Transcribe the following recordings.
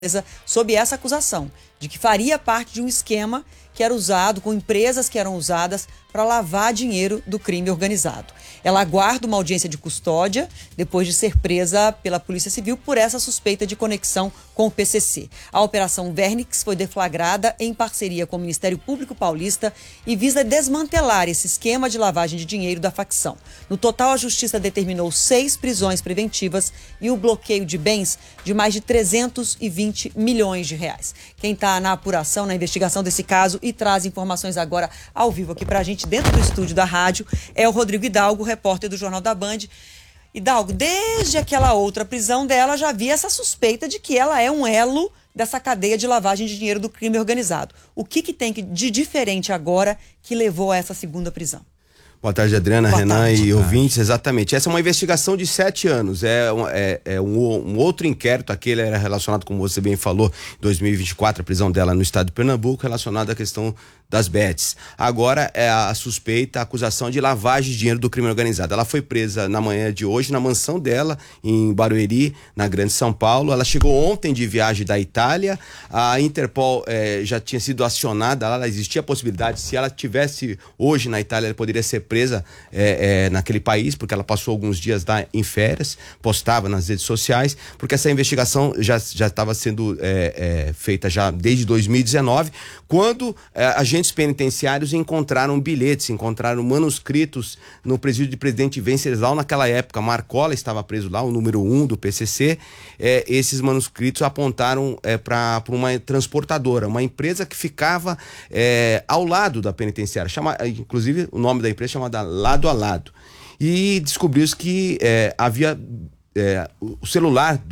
sob essa acusação de que faria parte de um esquema que era usado, com empresas que eram usadas para lavar dinheiro do crime organizado. Ela aguarda uma audiência de custódia depois de ser presa pela Polícia Civil por essa suspeita de conexão com o PCC. A Operação Vernix foi deflagrada em parceria com o Ministério Público Paulista e visa desmantelar esse esquema de lavagem de dinheiro da facção. No total, a Justiça determinou 6 prisões preventivas e o bloqueio de bens de mais de 320 milhões de reais. Quem está na apuração, na investigação desse caso e traz informações agora ao vivo aqui para a gente dentro do estúdio da rádio é o Rodrigo Hidalgo, repórter do Jornal da Band. Hidalgo, desde aquela outra prisão dela, já havia essa suspeita de que ela é um elo dessa cadeia de lavagem de dinheiro do crime organizado. O que tem de diferente agora que levou a essa segunda prisão? Boa tarde, Adriana, Boa Renan tarde. E ouvintes, exatamente. Essa é uma investigação de 7 anos, um outro inquérito, aquele era relacionado, como você bem falou, em 2024, a prisão dela no estado de Pernambuco, relacionado à questão das bets. Agora é a suspeita, a acusação de lavagem de dinheiro do crime organizado. Ela foi presa na manhã de hoje na mansão dela, em Barueri, na Grande São Paulo. Ela chegou ontem de viagem da Itália, a Interpol já tinha sido acionada, lá existia a possibilidade, se ela tivesse hoje na Itália, ela poderia ser presa naquele país, porque ela passou alguns dias lá em férias, postava nas redes sociais, porque essa investigação já estava sendo feita já desde 2019, quando agentes penitenciários encontraram bilhetes, encontraram manuscritos no presídio de Presidente Venceslau naquela época. Marcola estava preso lá, o número 1 do PCC. Esses manuscritos apontaram para uma transportadora, uma empresa que ficava ao lado da penitenciária, inclusive o nome da empresa chamada Lado a Lado. E descobriu-se que havia o celular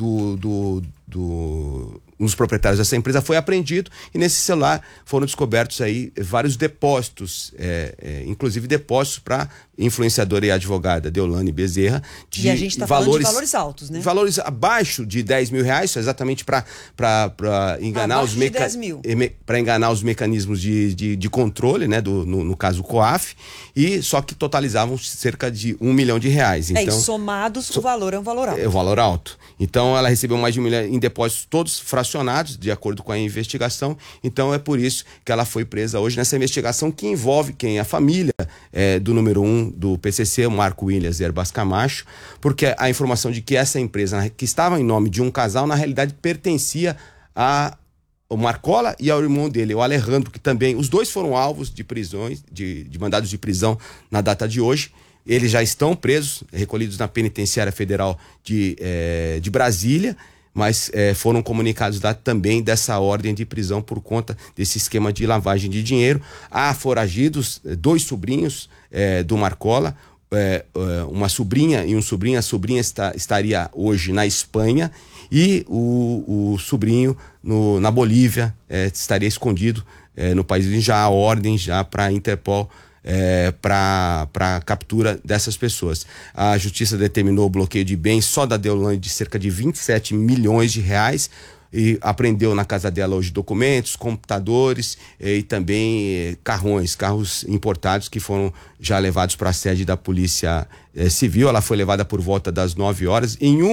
um dos proprietários dessa empresa foi apreendido e nesse celular foram descobertos aí vários depósitos, inclusive depósitos para influenciadora e advogada Deolane Bezerra. E a gente está falando de valores altos, né? Valores abaixo de 10 mil reais, exatamente para enganar enganar os mecanismos de controle, né? No caso o COAF, e só que totalizavam cerca de R$1 milhão. Então, e somados, o valor é um valor alto. É um valor alto. Então ela recebeu mais de R$1 milhão em depósitos todos fracionados, de acordo com a investigação. Então é por isso que ela foi presa hoje nessa investigação que envolve quem? A família do número 1 do PCC, o Marco Williams Herbas Camacho, porque a informação de que essa empresa, que estava em nome de um casal, na realidade pertencia o Marcola e ao irmão dele, o Alejandro, que também, os dois foram alvos de prisões, de mandados de prisão na data de hoje. Eles já estão presos, recolhidos na Penitenciária Federal de Brasília, mas foram comunicados lá também dessa ordem de prisão por conta desse esquema de lavagem de dinheiro. Há foragidos, 2 sobrinhos do Marcola, uma sobrinha e um sobrinho. A sobrinha estaria hoje na Espanha e o sobrinho na Bolívia estaria escondido no país. Já há ordem já para a Interpol para a captura dessas pessoas. A justiça determinou o bloqueio de bens só da Deolane de cerca de 27 milhões de reais e apreendeu na casa dela hoje documentos, computadores e também carros importados que foram já levados para a sede da Polícia Civil. Ela foi levada por volta das 9 horas.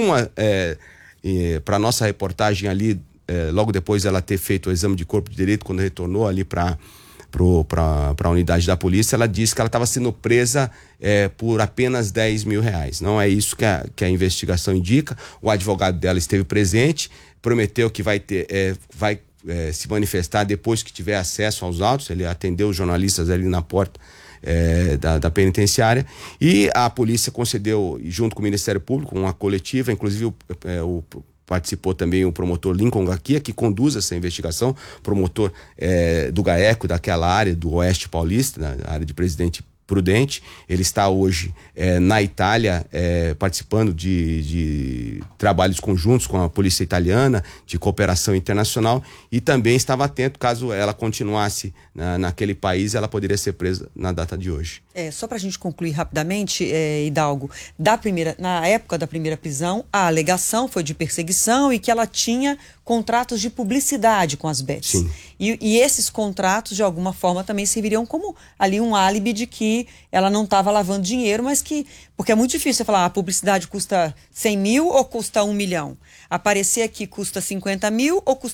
Para nossa reportagem ali, logo depois ela ter feito o exame de corpo de delito, quando retornou ali para a unidade da polícia, ela disse que ela estava sendo presa por apenas R$10 mil. Não é isso que a investigação indica. O advogado dela esteve presente, prometeu que vai se manifestar depois que tiver acesso aos autos. Ele atendeu os jornalistas ali na porta da penitenciária, e a polícia concedeu, junto com o Ministério Público, uma coletiva, inclusive participou também o promotor Lincoln Gaquia, que conduz essa investigação, promotor do GAECO, daquela área do Oeste Paulista, na área de Presidente Prudente. Ele está hoje na Itália, participando de trabalhos conjuntos com a polícia italiana, de cooperação internacional, e também estava atento, caso ela continuasse naquele país, ela poderia ser presa na data de hoje. Só para a gente concluir rapidamente, Hidalgo, na época da primeira prisão, a alegação foi de perseguição e que ela tinha contratos de publicidade com as bets. Sim. E esses contratos, de alguma forma, também serviriam como ali um álibi de que que ela não estava lavando dinheiro, mas que... Porque é muito difícil você falar, a publicidade custa 100 mil ou custa 1 milhão? Aparecer aqui custa 50 mil ou custa